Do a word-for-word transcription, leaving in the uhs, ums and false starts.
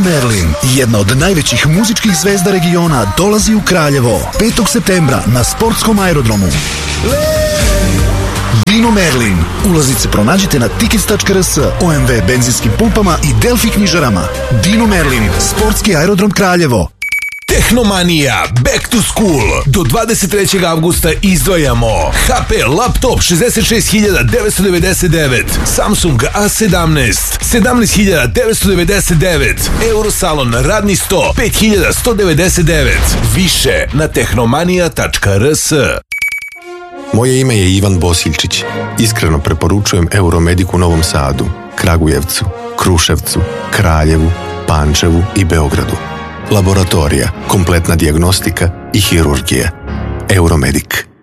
Merlin, jedna od najvećih muzičkih zvezda regiona, dolazi u Kraljevo petog septembra na sportskom aerodromu. Dino Merlin. Ulazice pronađite na tickets tačka r s, O M V benzinskim pumpama i Delfi knjižarama. Dino Merlin, sportski aerodrom Kraljevo. Tehnomanija Back to School. Do dvadeset trećeg avgusta izdvajamo H P laptop šezdeset šest hiljada devetsto devedeset devet, Samsung A sedamnaest sedamnaest hiljada devetsto devedeset devet, Eurosalon radni sto pet hiljada sto devedeset devet. Više na tehnomanija tačka r s. Moje ime je Ivan Bosiljčić. Iskreno preporučujem Euromedic u Novom Sadu, Kragujevcu, Kruševcu, Kraljevu, Pančevu i Beogradu. Laboratorija, kompletna dijagnostika i hirurgija. Euromedic.